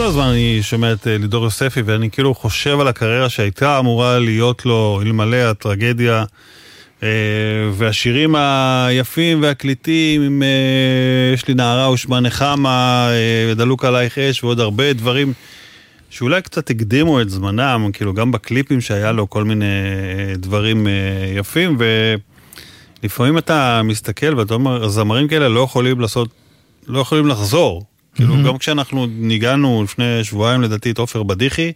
כל הזמן אני שומע את לידור יוספי, ואני כאילו חושב על הקריירה שהייתה אמורה להיות לו אלמלא הטרגדיה, והשירים היפים והקליטים, יש לי נערה ושמה נחמה, דלוק עלייך אש, ועוד הרבה דברים שאולי קצת הקדימו את זמנם, כאילו גם בקליפים שהיה לו כל מיני דברים יפים, ולפעמים אתה מסתכל ואתה אומר, זמרים כאלה לא יכולים לחזור. כאילו גם כשאנחנו ניגענו לפני שבועיים לדעתי את עופר בדיחי,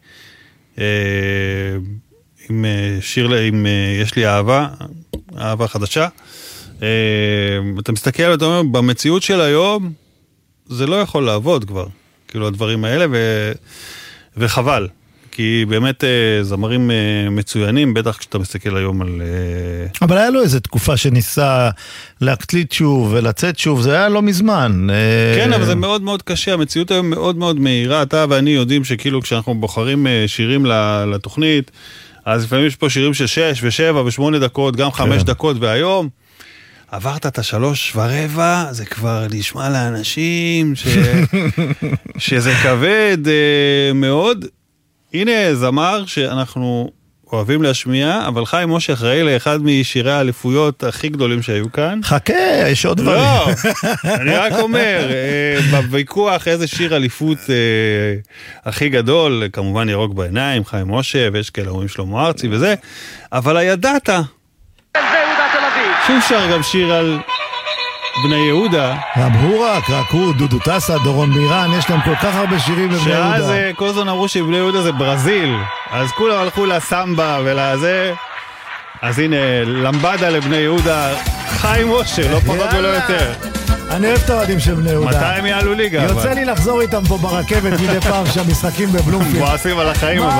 עם שיר, עם יש לי אהבה חדשה, אתה מסתכל ואתה אומר, במציאות של היום, זה לא יכול לעבוד כבר, כאילו הדברים האלה, וחבל, כי באמת זמרים מצוינים, בטח כשאתה מסתכל היום על... אבל היה לו איזו תקופה שניסה להקליט שוב ולצאת שוב, זה היה לא מזמן. כן, אבל זה מאוד מאוד קשה, המציאות היום מאוד מאוד מהירה, אתה ואני יודעים שכאילו כשאנחנו בוחרים שירים לתוכנית, אז לפעמים יש פה שירים של 6 ו7 ו8 דקות, גם 5 דקות, והיום עברת את 3:15, זה כבר נשמע לאנשים שזה כבד מאוד. הנה זמר שאנחנו אוהבים להשמיע, אבל חיים משה אחראי לאחד משירי האליפויות הכי גדולים שהיו כאן. חכה, יש עוד דברים. לא, אני רק אומר, בוויכוח איזה שיר אליפות הכי גדול, כמובן ירוק בעיניים, חיים משה, ויש כאלה אומרים שלמה ארצי וזה, אבל הידעת, שאפשר גם שיר על בני יהודה. רבהורה, קרקו, דודו טסה, דורון מירן, יש להם כל כך הרבה שירים לבני יהודה. שאז כל זמן אמרו שבני יהודה זה ברזיל, אז כולם הלכו לסמבה ולזה, אז הנה, למבדה לבני יהודה, חיים משה, לא פחות ולא יותר. אני אוהב את האוהדים של בני יהודה. מתי הם יעלו ליגה? יוצא לי לחזור איתם פה ברכבת מדי פעם שהמשחקים בבלומפילד. מואסים על החיים.